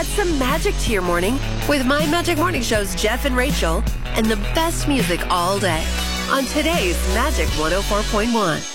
Add some magic to your morning with My Magic Morning Show's Jeff and Rachel and the best music all day on today's Magic 104.1.